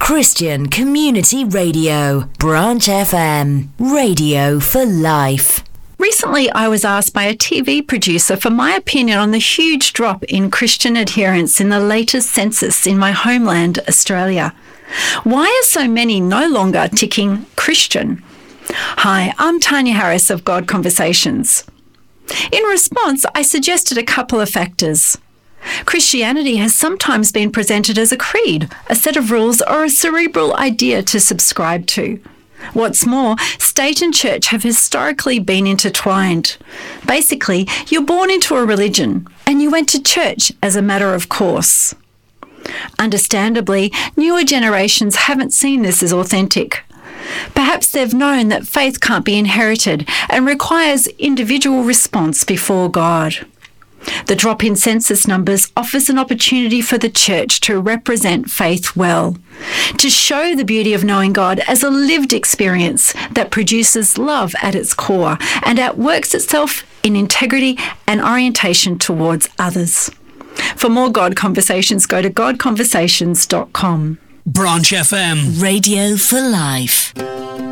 Christian Community Radio, Branch FM, radio for life. Recently, I was asked by a TV producer for my opinion on the huge drop in Christian adherence in the latest census in my homeland, Australia. Why are so many no longer ticking Christian? Hi, I'm Tanya Harris of God Conversations. In response, I suggested a couple of factors. Christianity has sometimes been presented as a creed, a set of rules, or a cerebral idea to subscribe to. What's more, state and church have historically been intertwined. Basically, you're born into a religion and you went to church as a matter of course. Understandably, newer generations haven't seen this as authentic. Perhaps they've known that faith can't be inherited and requires individual response before God. The drop in census numbers offers an opportunity for the church to represent faith well, to show the beauty of knowing God as a lived experience that produces love at its core and outworks itself in integrity and orientation towards others. For more God Conversations, go to godconversations.com. Branch FM. Radio for life.